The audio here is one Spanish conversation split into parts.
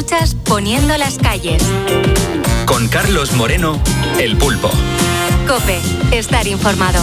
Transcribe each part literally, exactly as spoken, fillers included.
Escuchas Poniendo las calles. Con Carlos Moreno, El Pulpo. COPE, estar informado.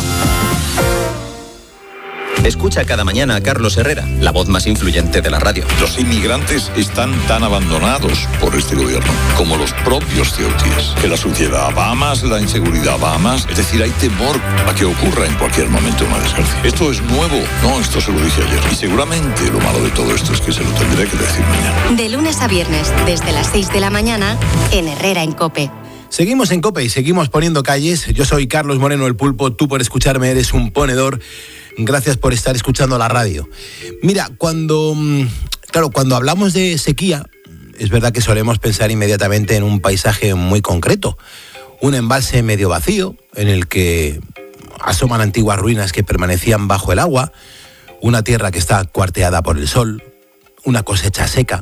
Escucha cada mañana a Carlos Herrera, la voz más influyente de la radio. Los inmigrantes están tan abandonados por este gobierno como los propios ceutíes. Que la suciedad va a más, la inseguridad va a más. Es decir, hay temor a que ocurra en cualquier momento una desgracia. Esto es nuevo. No, esto se lo dije ayer. Y seguramente lo malo de todo esto es que se lo tendré que decir mañana. De lunes a viernes, desde las seis de la mañana, en Herrera en COPE. Seguimos en COPE y seguimos poniendo calles. Yo soy Carlos Moreno, El Pulpo. Tú por escucharme eres un ponedor. Gracias por estar escuchando la radio. Mira, cuando, claro, cuando hablamos de sequía, es verdad que solemos pensar inmediatamente en un paisaje muy concreto. Un embalse medio vacío, en el que asoman antiguas ruinas que permanecían bajo el agua, una tierra que está cuarteada por el sol, una cosecha seca.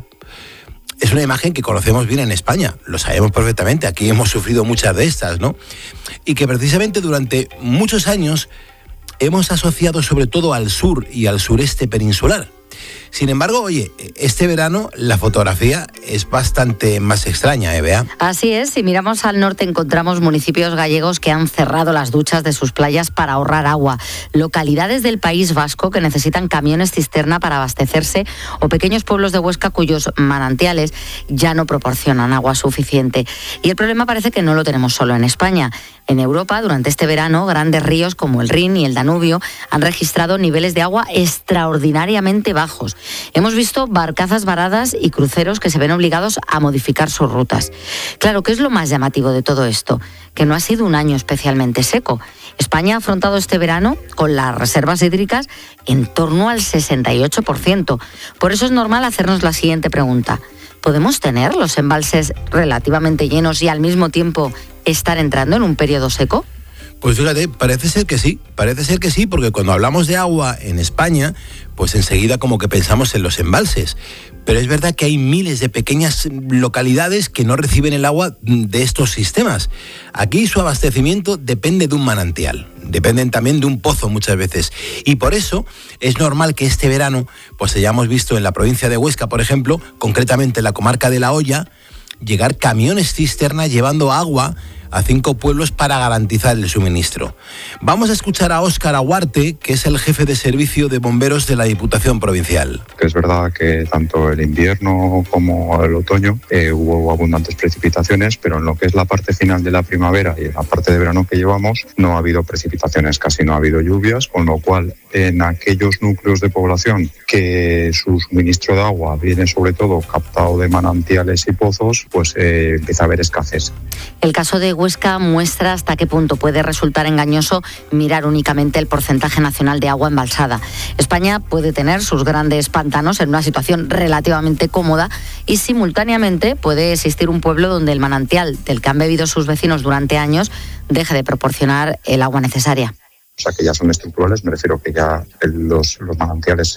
Es una imagen que conocemos bien en España, lo sabemos perfectamente, aquí hemos sufrido muchas de estas, ¿no? Y que precisamente durante muchos años hemos asociado sobre todo al sur y al sureste peninsular. Sin embargo, oye, este verano la fotografía es bastante más extraña, ¿eh, Bea? Así es, si miramos al norte encontramos municipios gallegos que han cerrado las duchas de sus playas para ahorrar agua, localidades del País Vasco que necesitan camiones cisterna para abastecerse o pequeños pueblos de Huesca cuyos manantiales ya no proporcionan agua suficiente. Y el problema parece que no lo tenemos solo en España. En Europa, durante este verano, grandes ríos como el Rin y el Danubio han registrado niveles de agua extraordinariamente bajos. Hemos visto barcazas varadas y cruceros que se ven obligados a modificar sus rutas. Claro, ¿qué es lo más llamativo de todo esto? Que no ha sido un año especialmente seco. España ha afrontado este verano con las reservas hídricas en torno al sesenta y ocho por ciento. Por eso es normal hacernos la siguiente pregunta. ¿Podemos tener los embalses relativamente llenos y al mismo tiempo estar entrando en un periodo seco? Pues fíjate, parece ser que sí, parece ser que sí, porque cuando hablamos de agua en España, pues enseguida como que pensamos en los embalses. Pero es verdad que hay miles de pequeñas localidades que no reciben el agua de estos sistemas. Aquí su abastecimiento depende de un manantial, dependen también de un pozo muchas veces. Y por eso es normal que este verano, pues hayamos visto en la provincia de Huesca, por ejemplo, concretamente en la comarca de La Hoya, llegar camiones cisterna llevando agua a cinco pueblos para garantizar el suministro. Vamos a escuchar a Óscar Aguarte, que es el jefe de servicio de bomberos de la Diputación Provincial. Es verdad que tanto el invierno como el otoño eh, hubo abundantes precipitaciones, pero en lo que es la parte final de la primavera y en la parte de verano que llevamos no ha habido precipitaciones, casi no ha habido lluvias, con lo cual en aquellos núcleos de población que su suministro de agua viene sobre todo captado de manantiales y pozos, pues eh, empieza a haber escasez. El caso de Huesca muestra hasta qué punto puede resultar engañoso mirar únicamente el porcentaje nacional de agua embalsada. España puede tener sus grandes pantanos en una situación relativamente cómoda y simultáneamente puede existir un pueblo donde el manantial del que han bebido sus vecinos durante años deje de proporcionar el agua necesaria. O sea, que ya son estructurales, me refiero que ya los, los manantiales